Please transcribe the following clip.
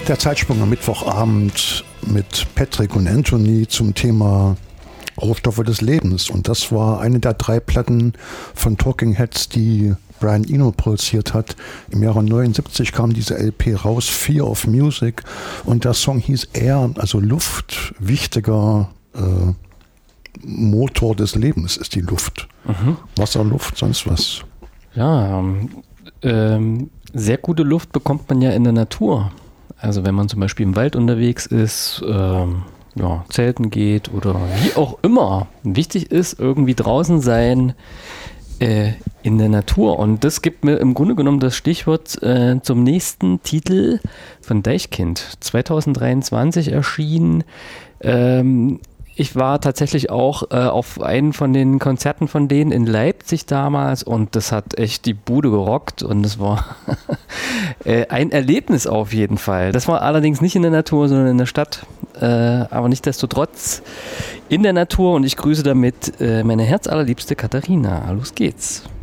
Der Zeitsprung am Mittwochabend mit Patrick und Anthony zum Thema Rohstoffe des Lebens. Und das war eine der 3 Platten von Talking Heads, die Brian Eno produziert hat. Im Jahre 79 kam diese LP raus, Fear of Music. Und der Song hieß Air, also Luft, wichtiger Motor des Lebens ist die Luft. Wasser, Luft, sonst was. Ja, sehr gute Luft bekommt man ja in der Natur. Also wenn man zum Beispiel im Wald unterwegs ist, zelten geht oder wie auch immer. Wichtig ist irgendwie draußen sein in der Natur. Und das gibt mir im Grunde genommen das Stichwort zum nächsten Titel von Deichkind. 2023 erschienen. Ich war tatsächlich auch auf einen von den Konzerten von denen in Leipzig damals und das hat echt die Bude gerockt und es war ein Erlebnis auf jeden Fall. Das war allerdings nicht in der Natur, sondern in der Stadt, aber nichtsdestotrotz in der Natur und ich grüße damit meine herzallerliebste Katharina. Los geht's.